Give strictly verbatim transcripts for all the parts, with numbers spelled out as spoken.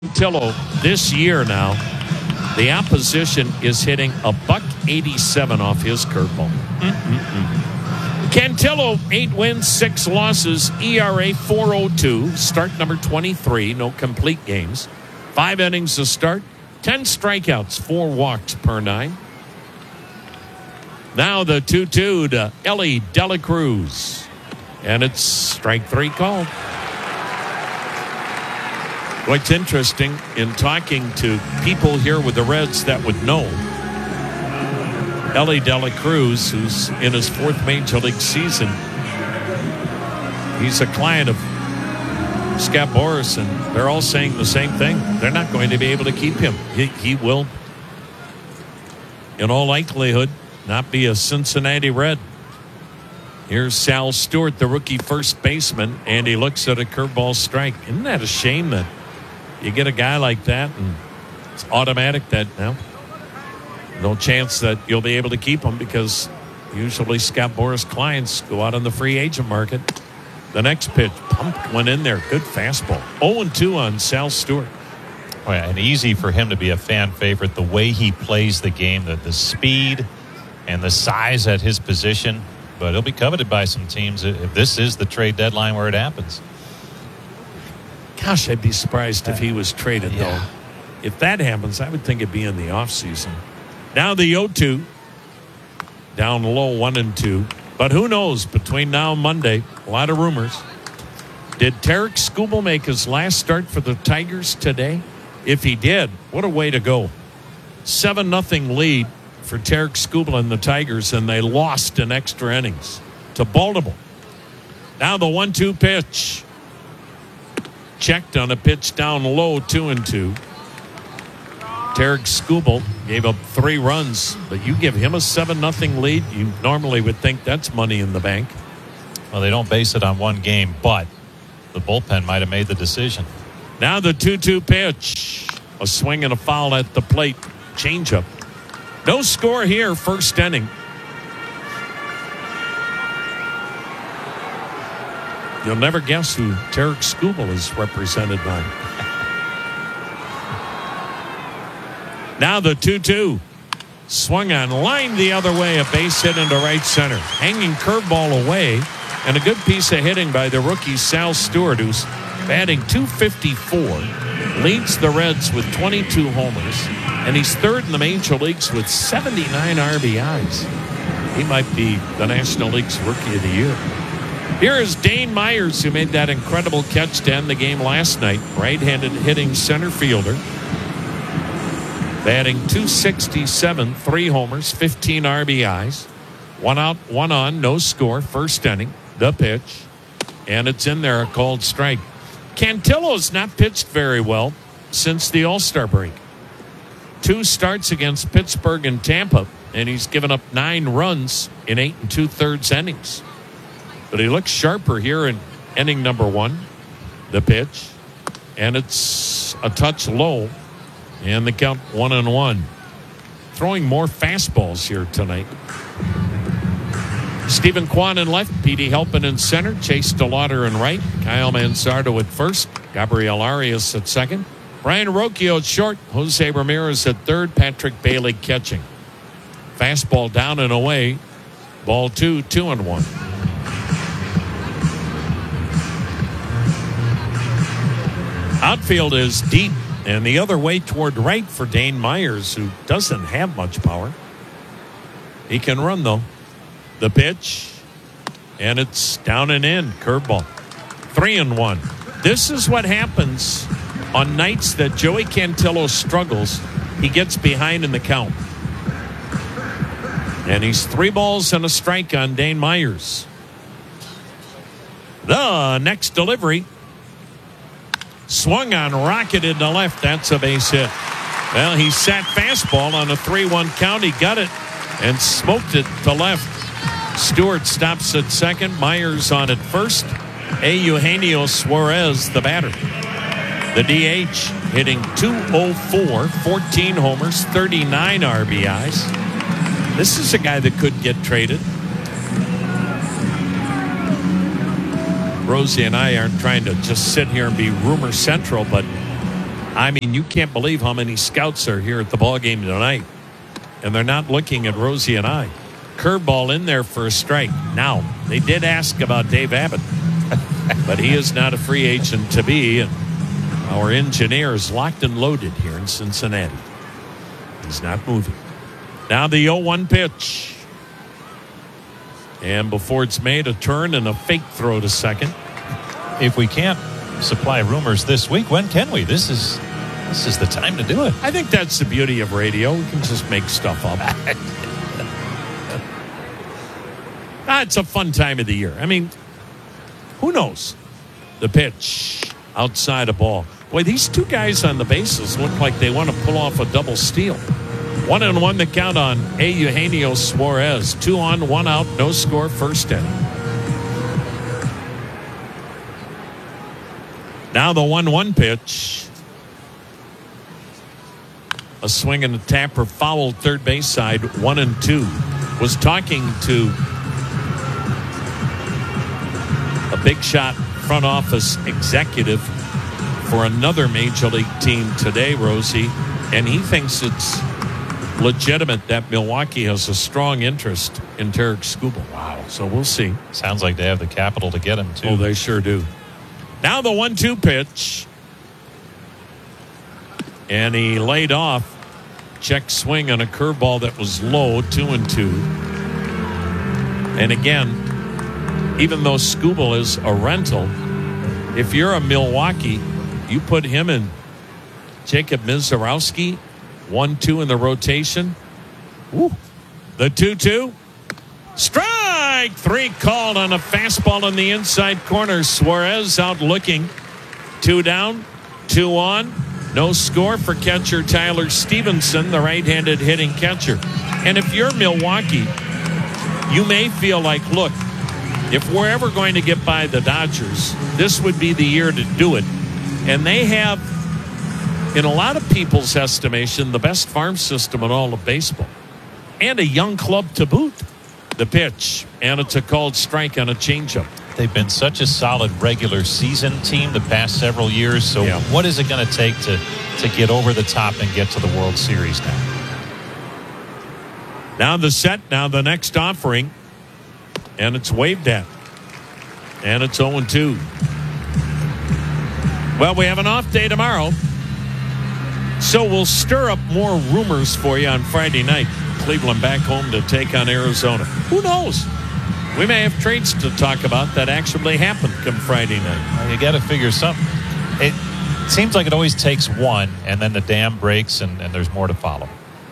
Tillo this year now, the opposition is hitting a buck eighty-seven off his curveball. Mm-mm-mm. Cantillo, eight wins, six losses, E R A four oh two, start number twenty-three, no complete games. Five innings to start, ten strikeouts, four walks per nine. Now the two two to Elly De La Cruz. And it's strike three called. What's interesting in talking to people here with the Reds that would know, Elly De La Cruz, who's in his fourth major league season, he's a client of Scott Boras, and they're all saying the same thing. They're not going to be able to keep him. He, he will, in all likelihood, not be a Cincinnati Red. Here's Sal Stewart, the rookie first baseman, and he looks at a curveball strike. Isn't that a shame that you get a guy like that and it's automatic that now no chance that you'll be able to keep him, because usually Scott Boras clients go out on the free agent market. The next pitch, pumped one in there. Good fastball. oh and two on Sal Stewart. Oh, yeah, and easy for him to be a fan favorite. The way he plays the game, the, the speed and the size at his position. But he'll be coveted by some teams if this is the trade deadline where it happens. Gosh, I'd be surprised if he was traded, yeah. though. If that happens, I would think it'd be in the offseason. Now the oh two. Down low, one and two. But who knows? Between now and Monday, a lot of rumors. Did Tarik Skubal make his last start for the Tigers today? If he did, what a way to go. seven nothing lead for Tarik Skubal and the Tigers, and they lost in extra innings to Baltimore. Now the one two pitch. Checked on a pitch down low, two and two. Tarik Skubal gave up three runs, but you give him a seven nothing lead, you normally would think that's money in the bank. Well, they don't base it on one game, but the bullpen might have made the decision. Now the two two pitch. A swing and a foul at the plate. Changeup. No score here, first inning. You'll never guess who Tarik Skubal is represented by. Now the two two. Swung on, lined the other way, a base hit into right center. Hanging curveball away, and a good piece of hitting by the rookie Sal Stewart, who's batting two fifty-four, leads the Reds with twenty-two homers, and he's third in the major leagues with seventy-nine R B Is. He might be the National League's Rookie of the Year. Here is Dane Myers, who made that incredible catch to end the game last night. Right-handed hitting center fielder. Batting two sixty-seven, three homers, fifteen R B Is. One out, one on, no score, first inning. The pitch. And it's in there, a called strike. Cantillo's not pitched very well since the All-Star break. Two starts against Pittsburgh and Tampa, and he's given up nine runs in eight and two-thirds innings. But he looks sharper here in inning number one. The pitch. And it's a touch low. And the count one and one. Throwing more fastballs here tonight. Stephen Kwan in left. Petey Halpin in center. Chase DeLauder in right. Kyle Manzardo at first. Gabriel Arias at second. Brian Rocchio at short. Jose Ramirez at third. Patrick Bailey catching. Fastball down and away. Ball two, two and one. Outfield is deep and the other way toward right for Dane Myers, who doesn't have much power. He can run, though. The pitch, and it's down and in. Curveball. Three and one. This is what happens on nights that Joey Cantillo struggles. He gets behind in the count. And he's three balls and a strike on Dane Myers. The next delivery. Swung on, rocketed to left. That's a base hit. Well, he sat fastball on a three one count. He got it and smoked it to left. Stewart stops at second. Myers on at first. A. Eugenio Suarez, the batter. The D H hitting two oh four, fourteen homers, thirty-nine R B Is. This is a guy that could get traded. Rosie and I aren't trying to just sit here and be rumor central, but I mean, you can't believe how many scouts are here at the ball game tonight. And they're not looking at Rosie and I. Curveball in there for a strike. Now, they did ask about Dave Abbott, but he is not a free agent to be. And our engineer is locked and loaded here in Cincinnati. He's not moving. Now the oh one pitch. And before it's made, a turn and a fake throw to second. If we can't supply rumors this week, when can we? This is this is the time to do it. I think that's the beauty of radio. We can just make stuff up. ah, it's a fun time of the year. I mean, who knows? The pitch outside a ball. Boy, these two guys on the bases look like they want to pull off a double steal. One and one to count on A. Eugenio Suarez. Two on, one out, no score, first inning. Now the one one pitch. A swing and a tapper fouled third base side, one and two. Was talking to a big shot front office executive for another major league team today, Rosie, and he thinks it's legitimate that Milwaukee has a strong interest in Tarik Skubal. Wow. So we'll see. Sounds like they have the capital to get him, too. Oh, they sure do. Now the one two pitch. And he laid off. Check swing on a curveball that was low, two and two. And again, even though Skubal is a rental, if you're a Milwaukee, you put him in Jacob Mizorowski, one two in the rotation. Woo. The two two. Strike three called on a fastball in the inside corner. Suarez out looking. Two down, two on. No score for catcher Tyler Stevenson, the right-handed hitting catcher. And if you're Milwaukee, you may feel like, look, if we're ever going to get by the Dodgers, this would be the year to do it. And they have, in a lot of people's estimation, the best farm system in all of baseball. And a young club to boot. The pitch, and it's a called strike on a changeup. They've been such a solid regular season team the past several years. So yeah. What is it going to take to, to get over the top and get to the World Series now? Now the set, now the next offering. And it's waved at. And it's oh and two. Well, we have an off day tomorrow. So we'll stir up more rumors for you on Friday night. Cleveland back home to take on Arizona. Who knows? We may have trades to talk about that actually happened come Friday night. Well, you got to figure something. It seems like it always takes one, and then the dam breaks, and, and there's more to follow.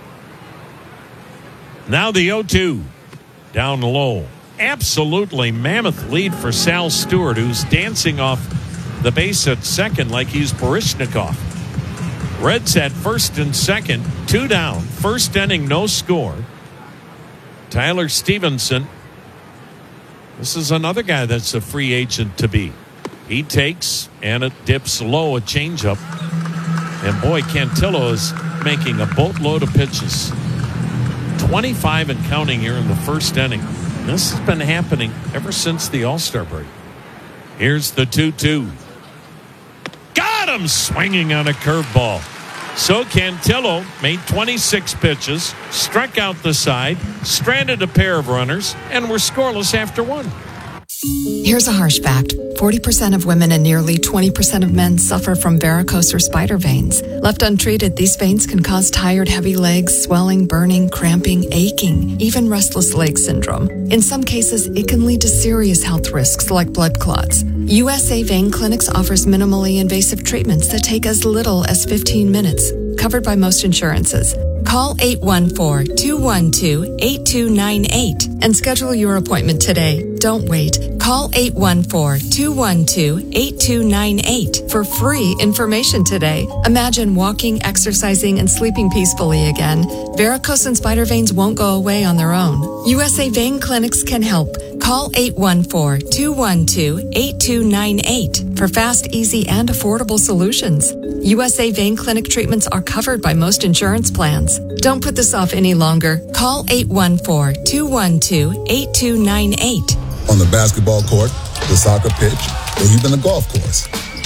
Now the oh two. Down low. Absolutely mammoth lead for Sal Stewart, who's dancing off the base at second like he's Baryshnikov. Reds at first and second, two down. First inning, no score. Tyler Stevenson. This is another guy that's a free agent to be. He takes, and it dips low, a changeup. And boy, Cantillo is making a boatload of pitches. twenty-five and counting here in the first inning. This has been happening ever since the All-Star break. Here's the two two. Got him swinging on a curveball. So Cantillo made twenty-six pitches, struck out the side, stranded a pair of runners, and were scoreless after one. Here's a harsh fact. forty percent of women and nearly twenty percent of men suffer from varicose or spider veins. Left untreated, these veins can cause tired, heavy legs, swelling, burning, cramping, aching, even restless leg syndrome. In some cases, it can lead to serious health risks like blood clots. U S A Vein Clinics offers minimally invasive treatments that take as little as fifteen minutes, covered by most insurances. Call eight one four, two one two, eight two nine eight and schedule your appointment today. Don't wait. Call eight one four, two one two, eight two nine eight for free information today. Imagine walking, exercising, and sleeping peacefully again. Varicose and spider veins won't go away on their own. U S A Vein Clinics can help. Call eight one four, two one two, eight two nine eight for fast, easy, and affordable solutions. U S A Vein Clinic treatments are covered by most insurance plans. Don't put this off any longer. Call eight one four, two one two, eight two nine eight. On the basketball court, the soccer pitch, or even the golf course.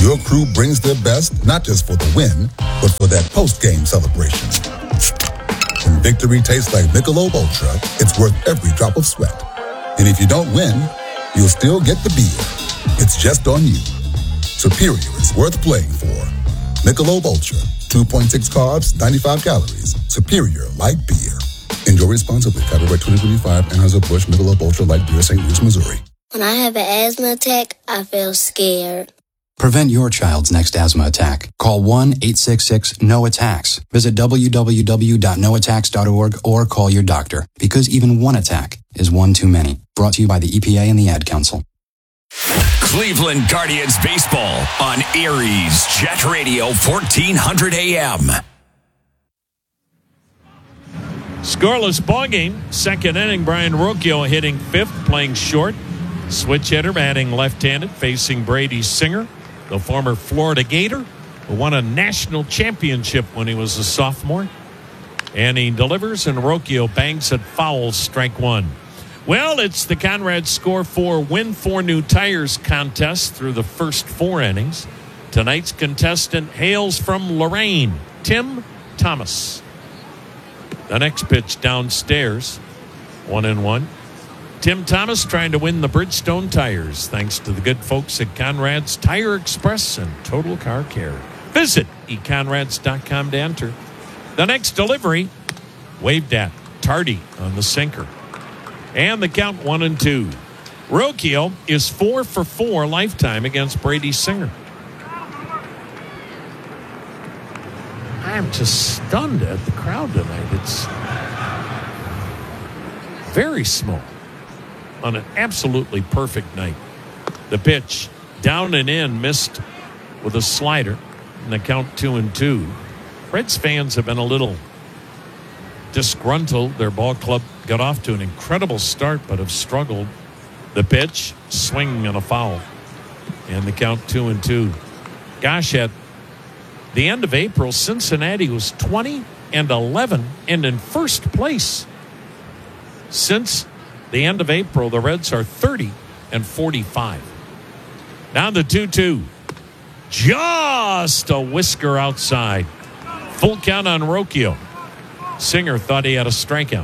Your crew brings their best, not just for the win, but for that post-game celebration. When victory tastes like Michelob Ultra, it's worth every drop of sweat. And if you don't win, you'll still get the beer. It's just on you. Superior is worth playing for. Michelob Ultra, two point six carbs, ninety-five calories. Superior light beer. Enjoy responsibly. Copyright twenty twenty-five, Anheuser-Busch Michelob Ultra Light Beer, Saint Louis, Missouri. When I have an asthma attack, I feel scared. Prevent your child's next asthma attack. Call one eight six six N O attacks. Visit w w w dot no attacks dot org or call your doctor, because even one attack is one too many. Brought to you by the E P A and the Ad Council. Cleveland Guardians baseball on Aries Jet Radio fourteen hundred A M. Scoreless ball game. Second inning, Brian Rocchio hitting fifth, playing short. Switch hitter, batting left-handed, facing Brady Singer, the former Florida Gator, who won a national championship when he was a sophomore. And he delivers, and Rocchio bangs it foul, strike one. Well, it's the Conrad Score four Win four New Tires contest through the first four innings. Tonight's contestant hails from Lorraine, Tim Thomas. The next pitch downstairs, one and one. Tim Thomas trying to win the Bridgestone tires thanks to the good folks at Conrad's Tire Express and Total Car Care. Visit e conrads dot com to enter. The next delivery, waved at, Tardy on the sinker. And the count one and two. Rocchio is four for four lifetime against Brady Singer. I'm just stunned at the crowd tonight. It's very small on an absolutely perfect night. The pitch down and in, missed with a slider, and the count two and two. Reds fans have been a little disgruntled. Their ball club got off to an incredible start, but have struggled. The pitch, swinging on a foul, and the count two and two. Gosh, at the end of April, Cincinnati was twenty and eleven and in first place. Since the end of April, the Reds are thirty and forty-five. Now the two two. Just a whisker outside. Full count on Rocchio. Singer thought he had a strikeout.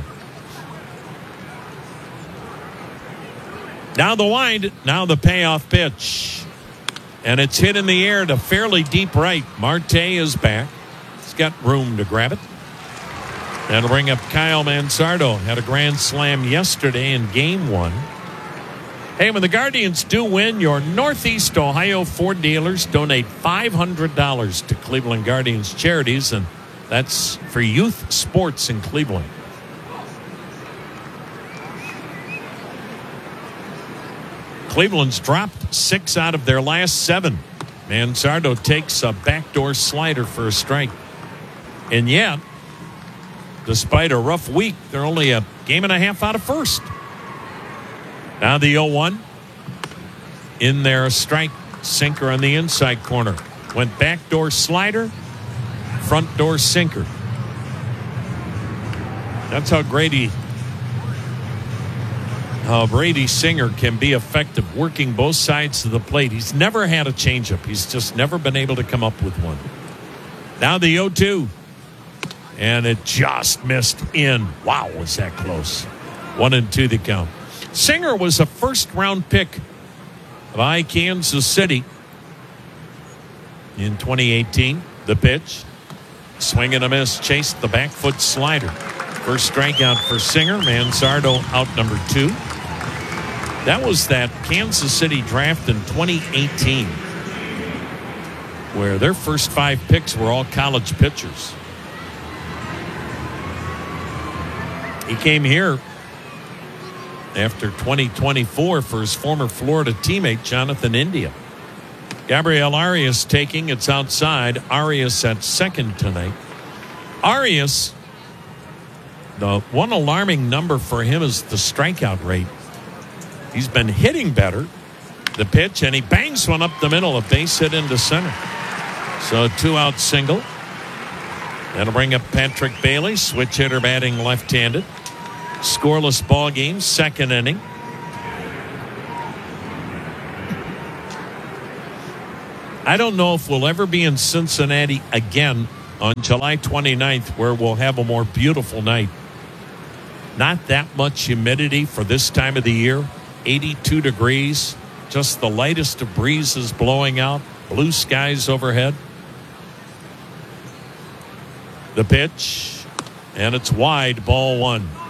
Now the wind, now the payoff pitch. And it's hit in the air to fairly deep right. Marte is back. He's got room to grab it. That'll bring up Kyle Manzardo. Had a grand slam yesterday in game one. Hey, when the Guardians do win, your Northeast Ohio Ford dealers donate five hundred dollars to Cleveland Guardians charities, and that's for youth sports in Cleveland. Cleveland's dropped six out of their last seven. Manzardo takes a backdoor slider for a strike. And yet, despite a rough week, they're only a game and a half out of first. Now the oh one. In there, a strike. Sinker on the inside corner. Went backdoor slider, front door sinker. That's how Grady, how Brady Singer can be effective, working both sides of the plate. He's never had a changeup. He's just never been able to come up with one. Now the oh two. And it just missed in. Wow, was that close. One and two the count. Singer was a first-round pick by Kansas City in twenty eighteen. The pitch. Swing and a miss. Chased the back foot slider. First strikeout for Singer. Manzardo out number two. That was that Kansas City draft in twenty eighteen, where their first five picks were all college pitchers. He came here after twenty twenty-four for his former Florida teammate, Jonathan India. Gabriel Arias taking, it's outside. Arias at second tonight. Arias, the one alarming number for him is the strikeout rate. He's been hitting better. The pitch, and he bangs one up the middle, a base hit into center. So a two-out single. That'll bring up Patrick Bailey, switch hitter batting left-handed. Scoreless ball game, second inning. I don't know if we'll ever be in Cincinnati again on July twenty-ninth, where we'll have a more beautiful night. Not that much humidity for this time of the year. eighty-two degrees. Just the lightest of breezes blowing out. Blue skies overhead. The pitch. And it's wide, ball one.